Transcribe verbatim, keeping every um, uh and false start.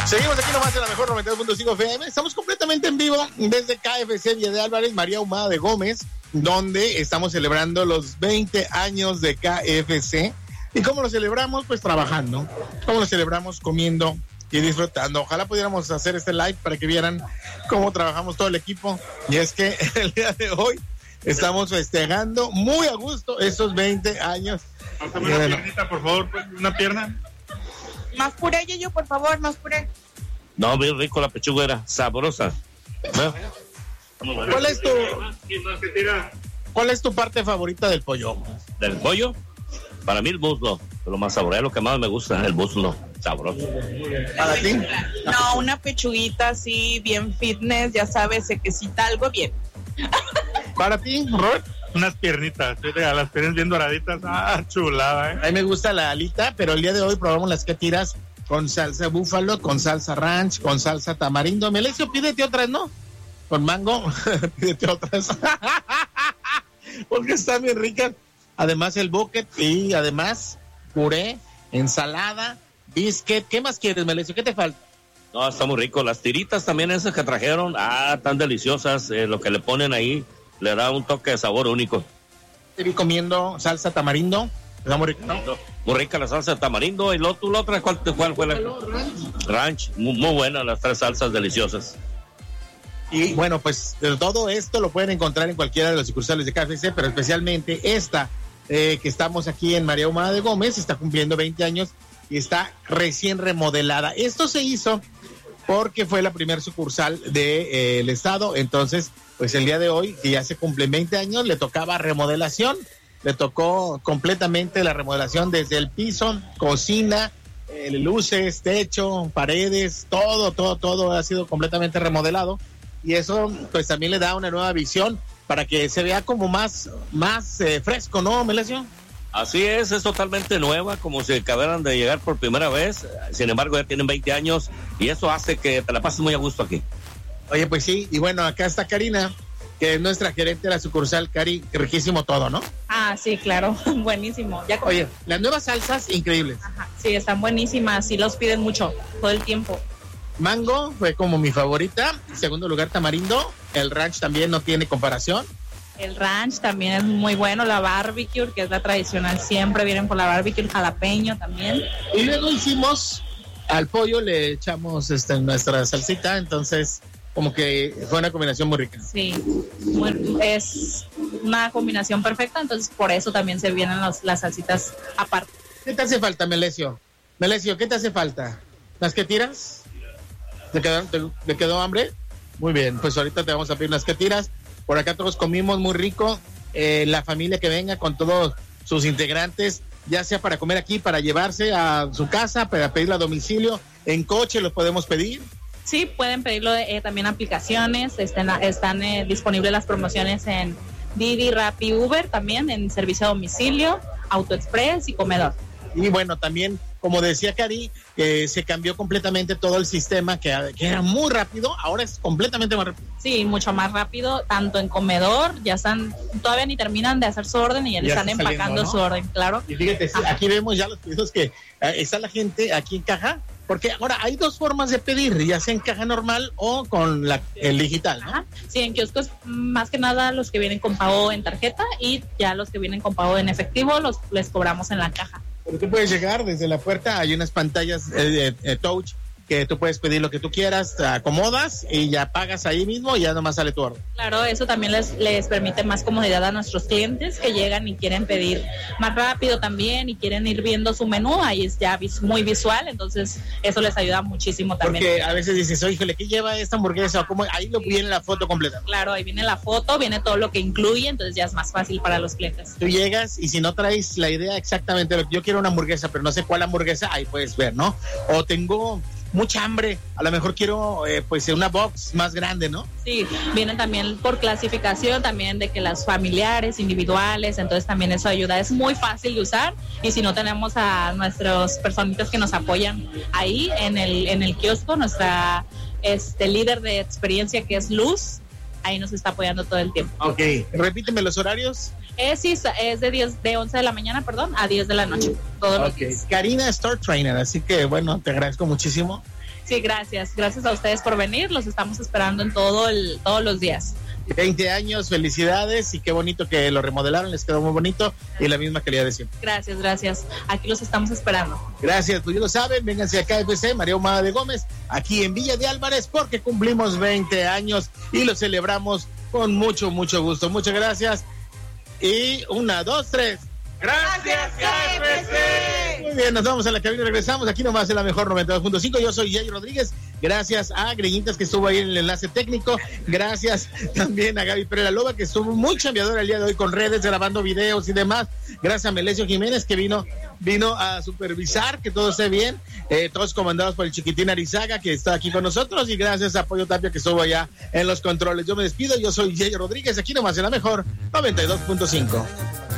Seguimos aquí nomás en la mejor noventa y dos punto cinco F M. Estamos completamente en vivo desde K F C Villa de Álvarez, María Humada de Gómez, donde estamos celebrando los veinte años de K F C. ¿Y cómo lo celebramos? Pues trabajando. ¿Cómo lo celebramos? Comiendo y disfrutando. Ojalá pudiéramos hacer este live para que vieran cómo trabajamos todo el equipo. Y es que el día de hoy estamos festejando muy a gusto esos veinte años. Pásame una bueno. piernita, por favor, una pierna. Más puré, yo, por favor, más puré. No, bien rico la pechuga, era sabrosa. ¿No? ¿Cuál es tu ¿Cuál es tu parte favorita del pollo? ¿Del pollo? Para mí el muslo, lo más saboreado, lo que más me gusta, el muslo, sabroso. ¿Para ti? No, una pechuguita así, bien fitness, ya sabes, sequecita, algo bien. ¿Para ti, Robert? Unas piernitas, las piernas bien doraditas, ah, chulada, ¿eh? A mí me gusta la alita, pero el día de hoy probamos las que tiras con salsa búfalo, con salsa ranch, con salsa tamarindo. Melesio, pídete otras, ¿no? Con mango, pídete otras. Porque están bien ricas. Además el bucket y además puré, ensalada, biscuit. ¿Qué más quieres, Melesio? ¿Qué te falta? No, está muy rico. Las tiritas también esas que trajeron, ah, tan deliciosas. Eh, lo que le ponen ahí le da un toque de sabor único. Te vi comiendo salsa tamarindo. Está muy rica, ¿no? Muy rica la salsa de tamarindo. ¿Y lo, tú, la otra cuál, cuál fue la? Ranch. Ranch. Muy, muy buena, las tres salsas deliciosas. Y bueno, pues todo esto lo pueden encontrar en cualquiera de los sucursales de K F C, pero especialmente esta eh, que estamos aquí en María Humada de Gómez, está cumpliendo veinte años y está recién remodelada. Esto se hizo porque fue la primer sucursal del de, eh, estado, entonces pues el día de hoy, que ya se cumplen veinte años, le tocaba remodelación, le tocó completamente la remodelación desde el piso, cocina, eh, luces, techo, paredes, todo, todo, todo ha sido completamente remodelado y eso pues también le da una nueva visión para que se vea como más, más eh, fresco, ¿no, Melesio? Así es, es totalmente nueva, como si acabaran de llegar por primera vez, sin embargo ya tienen veinte años y eso hace que te la pases muy a gusto aquí. Oye, pues sí, y bueno, acá está Karina, que es nuestra gerente de la sucursal. Cari, riquísimo todo, ¿no? Ah, sí, claro, buenísimo. Ya Oye, las nuevas salsas, increíbles. Ajá, sí, están buenísimas, sí los piden mucho, todo el tiempo. Mango fue como mi favorita, segundo lugar tamarindo, el ranch también no tiene comparación. El ranch también es muy bueno, la barbecue, que es la tradicional, siempre vienen por la barbecue, el jalapeño también. Y luego hicimos, al pollo le echamos este, nuestra salsita, entonces como que fue una combinación muy rica. Sí, muy, es una combinación perfecta, entonces por eso también se vienen los, las salsitas aparte. ¿Qué te hace falta, Melesio? Melesio, ¿qué te hace falta? ¿Las que tiras? ¿Te quedó, te, ¿Te quedó hambre? Muy bien, pues ahorita te vamos a pedir unas que tiras. Por acá todos comimos muy rico. Eh, la familia que venga con todos sus integrantes, ya sea para comer aquí, para llevarse a su casa, para pedirlo a domicilio, en coche los podemos pedir. Sí, pueden pedirlo eh, también aplicaciones, están, están eh, disponibles las promociones en Didi, Rappi, Uber, también en servicio a domicilio, AutoExpress y comedor. Y bueno, también, como decía Cari, eh, se cambió completamente todo el sistema, que, que era muy rápido, ahora es completamente más rápido. Sí, mucho más rápido, tanto en comedor, ya están, todavía ni terminan de hacer su orden y ya, ya le están empacando saliendo, ¿no? Su orden, claro. Y fíjate, Ajá. aquí vemos ya los pedidos que eh, está la gente aquí en caja, porque ahora hay dos formas de pedir, ya sea en caja normal o con la, el digital, ¿no? Ajá. Sí, en kioscos más que nada los que vienen con pago en tarjeta y ya los que vienen con pago en efectivo los les cobramos en la caja. Pero tú puedes llegar desde la puerta, hay unas pantallas eh, eh, touch que tú puedes pedir lo que tú quieras, te acomodas y ya pagas ahí mismo y ya nomás sale tu orden. Claro, eso también les, les permite más comodidad a nuestros clientes que llegan y quieren pedir más rápido también y quieren ir viendo su menú, ahí es ya vis, muy visual, entonces eso les ayuda muchísimo también. Porque a veces dices, oye, ¿qué lleva esta hamburguesa? ¿Cómo? Ahí lo viene la foto completa. Claro, ahí viene la foto, viene todo lo que incluye, entonces ya es más fácil para los clientes. Tú llegas y si no traes la idea exactamente, yo quiero una hamburguesa, pero no sé cuál hamburguesa, ahí puedes ver, ¿no? O tengo mucha hambre, a lo mejor quiero eh, pues una box más grande, ¿no? Sí, vienen también por clasificación también de que las familiares, individuales, entonces también eso ayuda, es muy fácil de usar y si no tenemos a nuestros personitas que nos apoyan ahí en el en el kiosco, nuestra este líder de experiencia que es Luz, ahí nos está apoyando todo el tiempo. Ok, repíteme los horarios. Es, sí, es de diez, de once de la mañana, perdón, a diez de la noche, todos okay. los días. Karina Store Trainer, así que bueno, te agradezco muchísimo. Sí, gracias. Gracias a ustedes por venir. Los estamos esperando en todo el, todos los días. veinte años, felicidades y qué bonito que lo remodelaron, les quedó muy bonito y la misma calidad de siempre. Gracias, gracias. Aquí los estamos esperando. Gracias, pues ya lo saben, vénganse a K F C, María Ahumada de Gómez, aquí en Villa de Álvarez, porque cumplimos veinte años y lo celebramos con mucho, mucho gusto. Muchas gracias. Y una, dos, tres. Gracias, K F C. Muy bien, nos vamos a la cabina y regresamos. Aquí nomás en la mejor noventa y dos punto cinco. Yo soy Yayo Rodríguez. Gracias a Greñitas, que estuvo ahí en el enlace técnico. Gracias también a Gaby Pérez Loba, que estuvo muy chambeadora el día de hoy con redes, grabando videos y demás. Gracias a Melesio Jiménez, que vino vino a supervisar que todo esté bien. Eh, todos comandados por el Chiquitín Arizaga, que está aquí con nosotros. Y gracias a Pollo Tapia, que estuvo allá en los controles. Yo me despido. Yo soy Yayo Rodríguez. Aquí nomás en la mejor noventa y dos punto cinco.